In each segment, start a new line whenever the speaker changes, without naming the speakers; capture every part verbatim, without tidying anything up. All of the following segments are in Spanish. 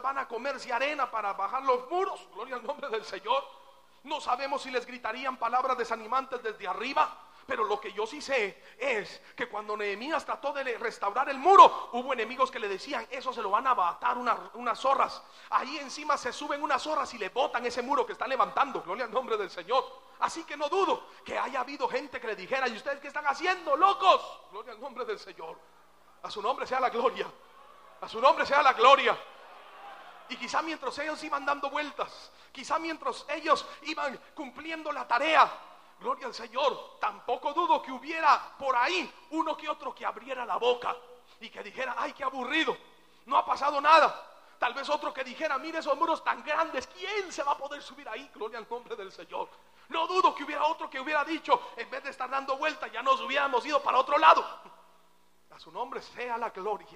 sobras van a comerse arena para bajar los muros. Gloria al nombre del Señor. No sabemos si les gritarían palabras desanimantes desde arriba, pero lo que yo sí sé es que cuando Nehemías trató de restaurar el muro, hubo enemigos que le decían: eso se lo van a matar una, unas zorras. Ahí encima se suben unas zorras y le botan ese muro que están levantando. Gloria al nombre del Señor. Así que no dudo que haya habido gente que le dijera: ¿y ustedes qué están haciendo, locos? Gloria al nombre del Señor. A su nombre sea la gloria. A su nombre sea la gloria. Y quizá mientras ellos iban dando vueltas, quizá mientras ellos iban cumpliendo la tarea, gloria al Señor, tampoco dudo que hubiera por ahí uno que otro que abriera la boca y que dijera: ay, qué aburrido, no ha pasado nada. Tal vez otro que dijera: mire esos muros tan grandes, ¿quién se va a poder subir ahí? Gloria al nombre del Señor. No dudo que hubiera otro que hubiera dicho: en vez de estar dando vueltas, ya nos hubiéramos ido para otro lado. A su nombre sea la gloria.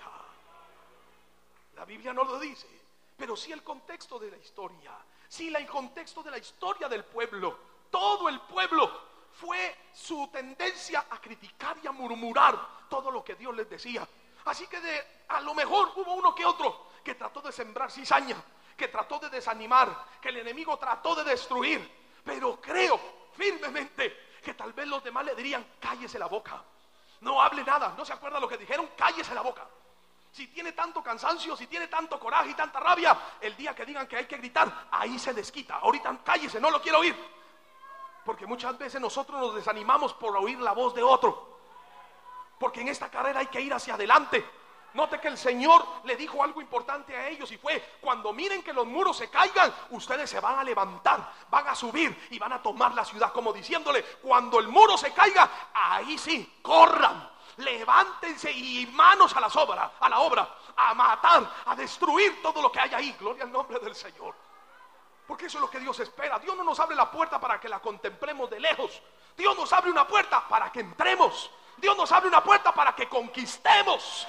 La Biblia no lo dice, pero sí el contexto de la historia, sí el contexto de la historia del pueblo. Todo el pueblo fue su tendencia a criticar y a murmurar todo lo que Dios les decía. Así que de, a lo mejor hubo uno que otro que trató de sembrar cizaña, que trató de desanimar, que el enemigo trató de destruir. Pero creo firmemente que tal vez los demás le dirían: cállese la boca, no hable nada. ¿No se acuerda lo que dijeron? Cállese la boca. Si tiene tanto cansancio, si tiene tanto coraje y tanta rabia, el día que digan que hay que gritar, ahí se desquita. Ahorita cállese, no lo quiero oír. Porque muchas veces nosotros nos desanimamos por oír la voz de otro. Porque en esta carrera hay que ir hacia adelante. Note que el Señor le dijo algo importante a ellos, y fue: cuando miren que los muros se caigan, ustedes se van a levantar, van a subir y van a tomar la ciudad. Como diciéndole: cuando el muro se caiga, ahí sí, corran, levántense y manos a la obra, a la obra, a matar, a destruir todo lo que hay ahí. Gloria al nombre del Señor. Porque eso es lo que Dios espera. Dios no nos abre la puerta para que la contemplemos de lejos. Dios nos abre una puerta para que entremos. Dios nos abre una puerta para que conquistemos.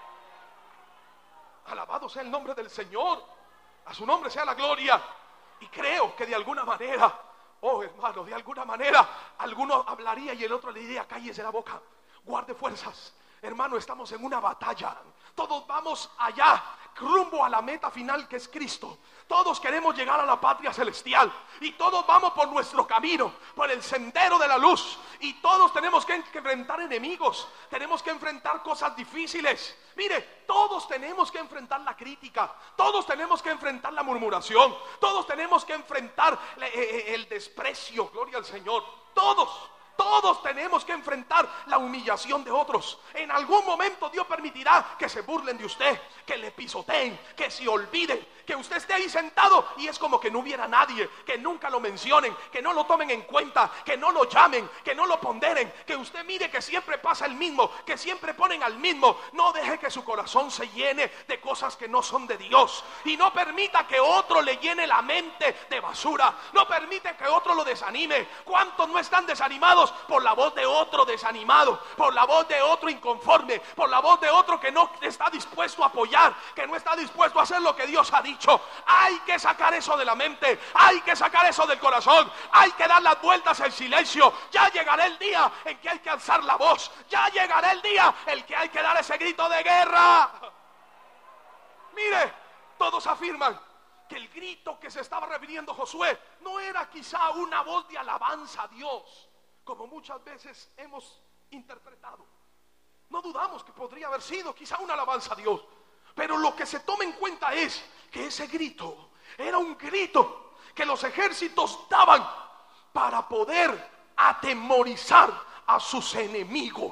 Alabado sea el nombre del Señor. A su nombre sea la gloria. Y creo que de alguna manera, oh hermano, de alguna manera, alguno hablaría y el otro le diría: cállese la boca, guarde fuerzas. Hermano, estamos en una batalla. Todos vamos allá, rumbo a la meta final, que es Cristo. Todos queremos llegar a la patria celestial, y todos vamos por nuestro camino, por el sendero de la luz. Y todos tenemos que enfrentar enemigos, tenemos que enfrentar cosas difíciles. Mire, todos tenemos que enfrentar la crítica, todos tenemos que enfrentar la murmuración, todos tenemos que enfrentar el desprecio. Gloria al Señor. Todos Todos tenemos que enfrentar la humillación de otros. En algún momento Dios permitirá que se burlen de usted, que le pisoteen, que se olviden, que usted esté ahí sentado y es como que no hubiera nadie, que nunca lo mencionen, que no lo tomen en cuenta, que no lo llamen, que no lo ponderen, que usted mire que siempre pasa el mismo, que siempre ponen al mismo. No deje que su corazón se llene de cosas que no son de Dios, y no permita que otro le llene la mente de basura. No permite que otro lo desanime. ¿Cuántos no están desanimados por la voz de otro desanimado, por la voz de otro inconforme, por la voz de otro que no está dispuesto a apoyar, que no está dispuesto a hacer lo que Dios ha dicho? Hay que sacar eso de la mente, hay que sacar eso del corazón, hay que dar las vueltas en silencio. Ya llegará el día en que hay que alzar la voz, ya llegará el día en que hay que dar ese grito de guerra. Mire, todos afirman que el grito que se estaba refiriendo Josué no era quizá una voz de alabanza a Dios, como muchas veces hemos interpretado. No dudamos que podría haber sido quizá una alabanza a Dios, pero lo que se toma en cuenta es que ese grito era un grito que los ejércitos daban para poder atemorizar a sus enemigos.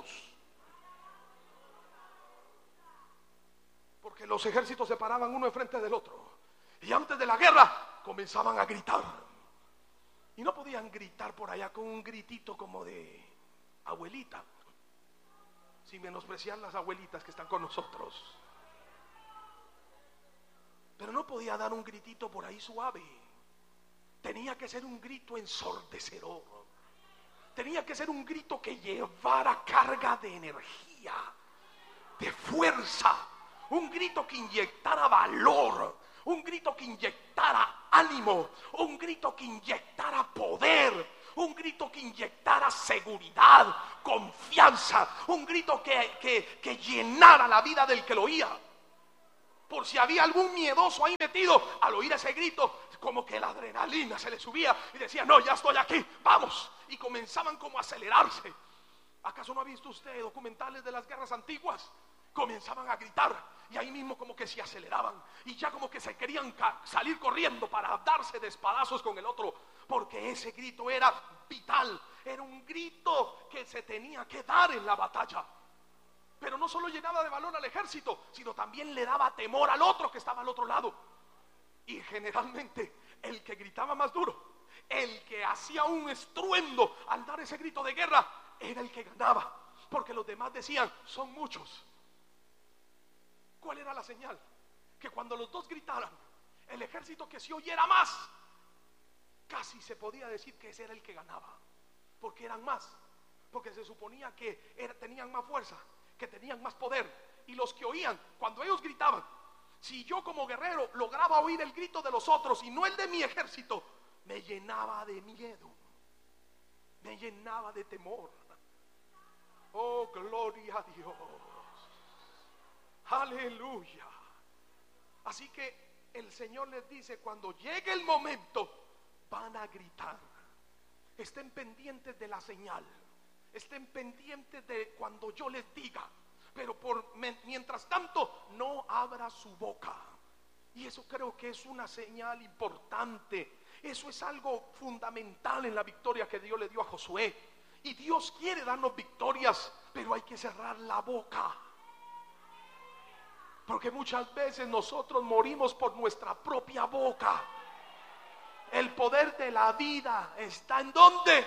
Porque los ejércitos se paraban uno enfrente del otro, y antes de la guerra comenzaban a gritar. Y no podían gritar por allá con un gritito como de abuelita, sin menospreciar las abuelitas que están con nosotros. Pero no podía dar un gritito por ahí suave. Tenía que ser un grito ensordecedor. Tenía que ser un grito que llevara carga de energía, de fuerza. Un grito que inyectara valor, un grito que inyectara ánimo, un grito que inyectara poder, un grito que inyectara seguridad, confianza, un grito que, que, que llenara la vida del que lo oía. por si había algún miedoso ahí metido. Al oír ese grito, como que la adrenalina se le subía y decía, no, ya estoy aquí, vamos. Y comenzaban como a acelerarse. ¿Acaso no ha visto usted documentales de las guerras antiguas? Comenzaban a gritar y ahí mismo como que se aceleraban y ya como que se querían salir corriendo para darse de espadazos con el otro, porque ese grito era vital, era un grito que se tenía que dar en la batalla. Pero no solo llenaba de valor al ejército, sino también le daba temor al otro que estaba al otro lado. Y generalmente el que gritaba más duro, el que hacía un estruendo al dar ese grito de guerra, era el que ganaba, porque los demás decían, son muchos. ¿Cuál era la señal? Que cuando los dos gritaran, el ejército que se oyera más, casi se podía decir que ese era el que ganaba, porque eran más, porque se suponía que era, tenían más fuerza, que tenían más poder. Y los que oían, cuando ellos gritaban, si yo como guerrero lograba oír el grito de los otros y no el de mi ejército, me llenaba de miedo, me llenaba de temor. Oh, gloria a Dios, aleluya. Así que el Señor les dice, cuando llegue el momento van a gritar. Estén pendientes de la señal, estén pendientes de cuando yo les diga, pero por mientras tanto no abra su boca. Y eso creo que es una señal importante. Eso es algo fundamental en la victoria que Dios le dio a Josué. Y Dios quiere darnos victorias, pero hay que cerrar la boca, porque muchas veces nosotros morimos por nuestra propia boca. El poder de la vida está ¿en dónde?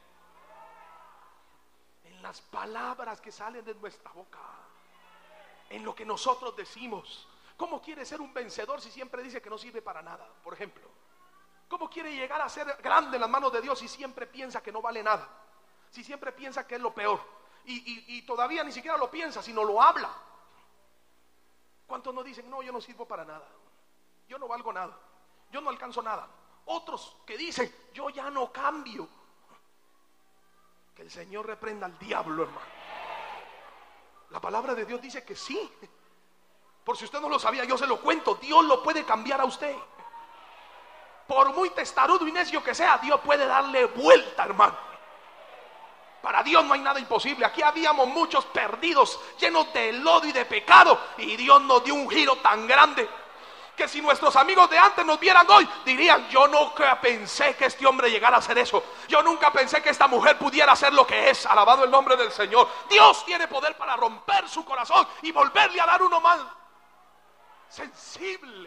En las palabras que salen de nuestra boca, en lo que nosotros decimos. ¿Cómo quiere ser un vencedor si siempre dice que no sirve para nada? Por ejemplo, ¿cómo quiere llegar a ser grande en las manos de Dios si siempre piensa que no vale nada? Si siempre piensa que es lo peor y, y, y todavía ni siquiera lo piensa, sino lo habla. ¿Cuántos nos dicen, no, yo no sirvo para nada, yo no valgo nada, yo no alcanzo nada? Otros que dicen, yo ya no cambio. Que el Señor reprenda al diablo, hermano. La palabra de Dios dice que sí. Por si usted no lo sabía, yo se lo cuento, Dios lo puede cambiar a usted. Por muy testarudo y necio que sea, Dios puede darle vuelta, hermano. Para Dios no hay nada imposible. Aquí habíamos muchos perdidos, llenos de lodo y de pecado, y Dios nos dio un giro tan grande que si nuestros amigos de antes nos vieran hoy, dirían, yo nunca pensé que este hombre llegara a hacer eso, yo nunca pensé que esta mujer pudiera hacer lo que es. Alabado el nombre del Señor. Dios tiene poder para romper su corazón y volverle a dar uno más sensible.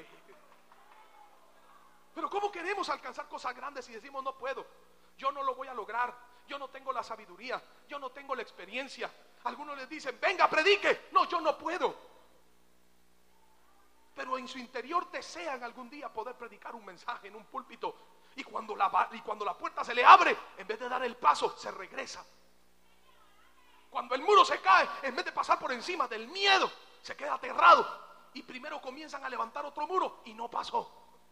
Pero ¿cómo queremos alcanzar cosas grandes y decimos, no puedo, yo no lo voy a lograr, yo no tengo la sabiduría, yo no tengo la experiencia? Algunos les dicen, venga, predique. No, yo no puedo. Pero en su interior desean algún día poder predicar un mensaje en un púlpito. Y cuando la, y cuando la puerta se le abre, en vez de dar el paso, se regresa. Cuando el muro se cae, en vez de pasar por encima del miedo, se queda aterrado. Y primero comienzan a levantar otro muro y no pasó.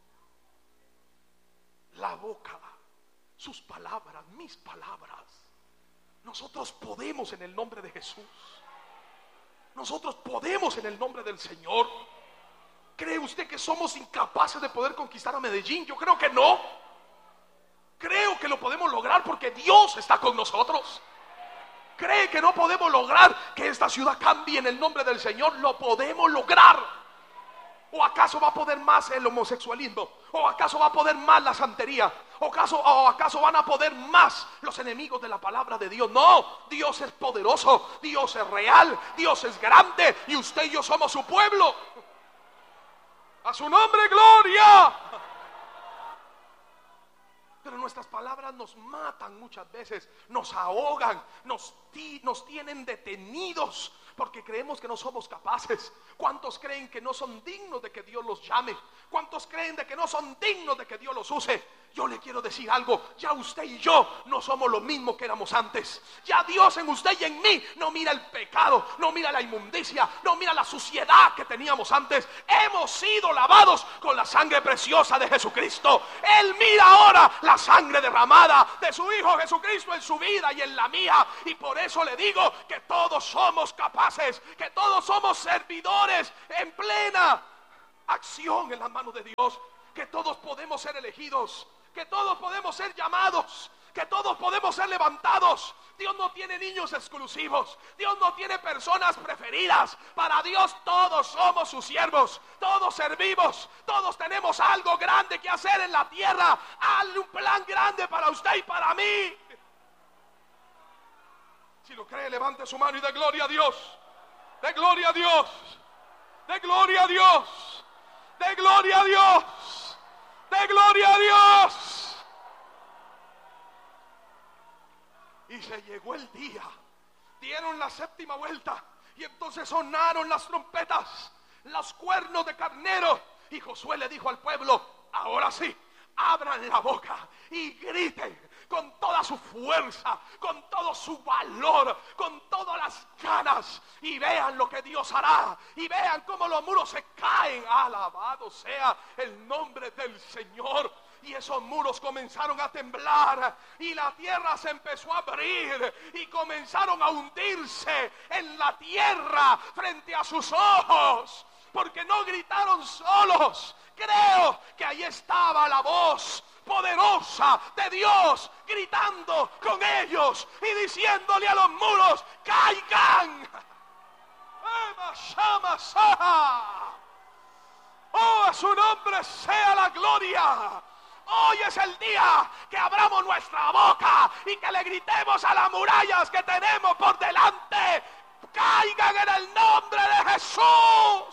La boca, sus palabras, mis palabras. Nosotros podemos en el nombre de Jesús. Nosotros podemos en el nombre del Señor. ¿Cree usted que somos incapaces de poder conquistar a Medellín? Yo creo que no. Creo que lo podemos lograr porque Dios está con nosotros. ¿Cree que no podemos lograr que esta ciudad cambie en el nombre del Señor? Lo podemos lograr. ¿O acaso va a poder más el homosexualismo? ¿O acaso va a poder más la santería? ¿O acaso, o acaso van a poder más los enemigos de la palabra de Dios? No, Dios es poderoso, Dios es real, Dios es grande, y usted y yo somos su pueblo. A su nombre, gloria. Pero nuestras palabras nos matan muchas veces, nos ahogan, nos, ti, nos tienen detenidos, porque creemos que no somos capaces. ¿Cuántos creen que no son dignos de que Dios los llame? ¿Cuántos creen de que no son dignos de que Dios los use? Yo le quiero decir algo, ya usted y yo no somos lo mismo que éramos antes. Ya Dios en usted y en mí no mira el pecado, no mira la inmundicia, no mira la suciedad que teníamos antes. Hemos sido lavados con la sangre preciosa de Jesucristo. Él mira ahora la sangre derramada de su Hijo Jesucristo en su vida y en la mía. Y por eso le digo que todos somos capaces, que todos somos servidores en plena acción en las manos de Dios, que todos podemos ser elegidos, que todos podemos ser llamados, que todos podemos ser levantados. Dios no tiene niños exclusivos, Dios no tiene personas preferidas. Para Dios todos somos sus siervos, todos servimos, todos tenemos algo grande que hacer en la tierra. Hay un plan grande para usted y para mí. Si lo cree, levante su mano y dé gloria a Dios. De gloria a Dios. De gloria a Dios. De gloria a Dios. De gloria a Dios. Y se llegó el día. Dieron la séptima vuelta. Y entonces sonaron las trompetas, los cuernos de carnero. Y Josué le dijo al pueblo: ahora sí, abran la boca y griten con toda su fuerza, con todo su valor, con todas las ganas, y vean lo que Dios hará, y vean cómo los muros se caen. Alabado sea el nombre del Señor. Y esos muros comenzaron a temblar, y la tierra se empezó a abrir, y comenzaron a hundirse en la tierra frente a sus ojos, porque no gritaron solos. Creo que ahí estaba la voz poderosa de Dios gritando con ellos y diciéndole a los muros: caigan. Oh, a su nombre sea la gloria. Hoy es el día que abramos nuestra boca y que le gritemos a las murallas que tenemos por delante: caigan en el nombre de Jesús.